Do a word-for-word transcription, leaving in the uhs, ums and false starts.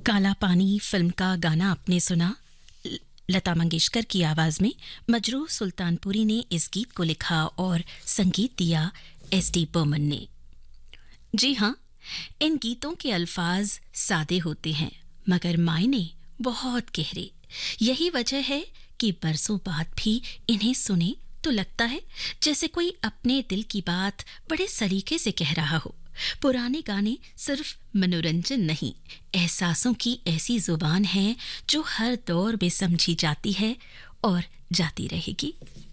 काला पानी फिल्म का गाना आपने सुना। ल- लता मंगेशकर की आवाज में मजरूह सुल्तानपुरी ने इस गीत को लिखा और संगीत दिया एस डी बर्मन ने। जी हाँ, इन गीतों के अल्फाज सादे होते हैं मगर मायने बहुत गहरे। यही वजह है कि बरसों बाद भी इन्हें सुने तो लगता है जैसे कोई अपने दिल की बात बड़े सलीके से कह रहा हो। पुराने गाने सिर्फ मनोरंजन नहीं, एहसासों की ऐसी जुबान है जो हर दौर में समझी जाती है और जाती रहेगी।